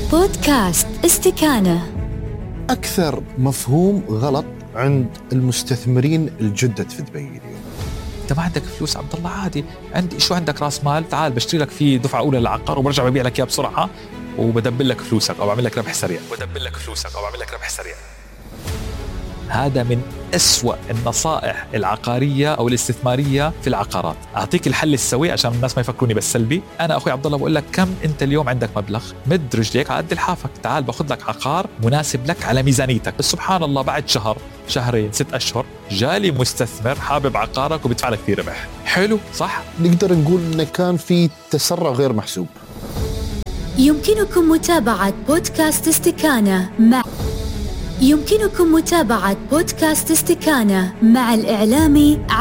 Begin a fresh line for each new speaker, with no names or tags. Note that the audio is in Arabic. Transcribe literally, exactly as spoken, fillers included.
بودكاست استكانة.
أكثر مفهوم غلط عند المستثمرين الجدد في دبي اليوم.
انت ما عندك فلوس عبد الله، عادي عندي شو عندك راس مال، تعال بشتري لك فيه دفعه اولى للعقار وبرجع ببيع لك اياه بسرعه وبدبل لك فلوسك او بعمل لك ربح سريع بدبل لك فلوسك او بعمل لك ربح سريع. هذا من أسوأ النصائح العقارية أو الاستثمارية في العقارات. أعطيك الحل السوي عشان الناس ما يفكروني بالسلبي. أنا أخوي عبد الله بقول لك كم أنت اليوم عندك مبلغ، مد رجليك على قد لحافك، تعال باخذ لك عقار مناسب لك على ميزانيتك. بس سبحان الله بعد شهر شهرين ست أشهر جالي مستثمر حابب عقارك وبيدفع لك فيه ربح حلو، صح؟
نقدر نقول إنه كان في تسرع غير محسوب.
يمكنكم متابعة بودكاست استكانة مع يمكنكم متابعة بودكاست استكانة مع الإعلامي